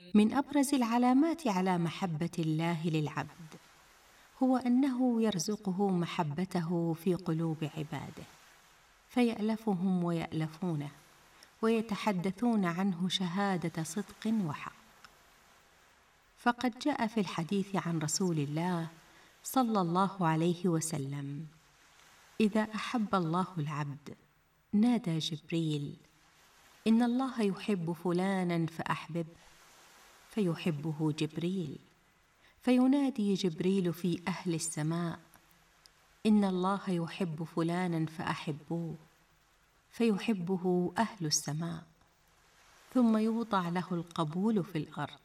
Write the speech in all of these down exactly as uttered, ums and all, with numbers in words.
من أبرز العلامات على محبة الله للعبد هو أنه يرزقه محبته في قلوب عباده، فيألفهم ويألفونه، ويتحدثون عنه شهادة صدق وحق. فقد جاء في الحديث عن رسول الله صلى الله عليه وسلم: إذا أحب الله العبد نادى جبريل: إن الله يحب فلانا فأحببه، فيحبه جبريل، فينادي جبريل في أهل السماء: إن الله يحب فلانا فأحبوه، فيحبه أهل السماء، ثم يوضع له القبول في الأرض.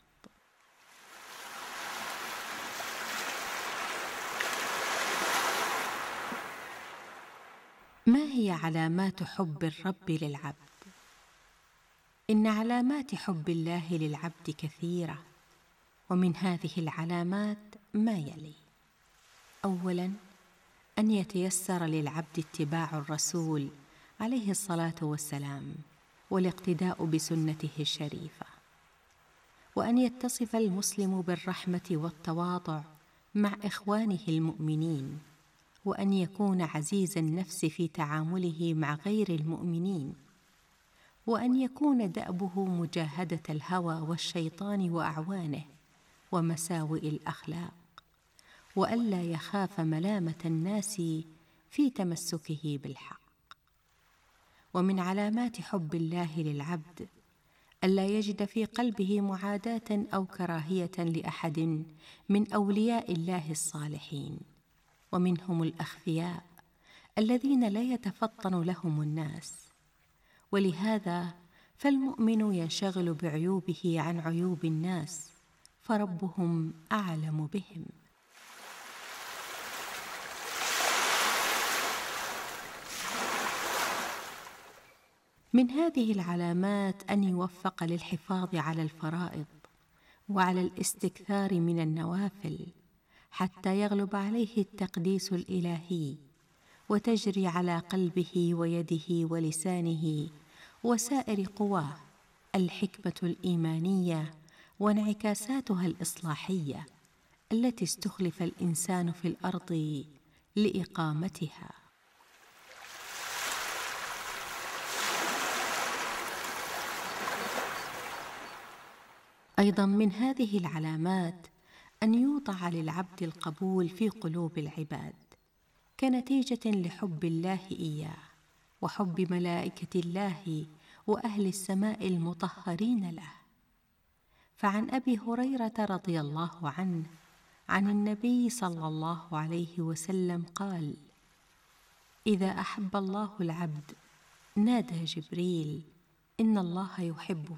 ما هي علامات حب الرب للعبد؟ إن علامات حب الله للعبد كثيرة، ومن هذه العلامات ما يلي: أولاً، أن يتيسر للعبد اتباع الرسول عليه الصلاة والسلام والاقتداء بسنته الشريفة، وأن يتصف المسلم بالرحمة والتواضع مع إخوانه المؤمنين، وأن يكون عزيز النفس في تعامله مع غير المؤمنين، وأن يكون دأبه مجاهدة الهوى والشيطان وأعوانه ومساوئ الأخلاق، وألا يخاف ملامة الناس في تمسكه بالحق. ومن علامات حب الله للعبد ألا يجد في قلبه معاداة أو كراهية لأحد من أولياء الله الصالحين، ومنهم الأخفياء الذين لا يتفطن لهم الناس. ولهذا فالمؤمن ينشغل بعيوبه عن عيوب الناس، فربهم أعلم بهم. من هذه العلامات أن يوفق للحفاظ على الفرائض وعلى الاستكثار من النوافل، حتى يغلب عليه التقديس الإلهي، وتجري على قلبه ويده ولسانه وسائر قواه الحكمة الإيمانية وانعكاساتها الإصلاحية التي استخلف الإنسان في الأرض لإقامتها. أيضاً من هذه العلامات أن يوضع للعبد القبول في قلوب العباد كنتيجة لحب الله إياه وحب ملائكة الله وأهل السماء المطهرين له. فعن أبي هريرة رضي الله عنه عن النبي صلى الله عليه وسلم قال: إذا أحب الله العبد نادى جبريل: إن الله يحب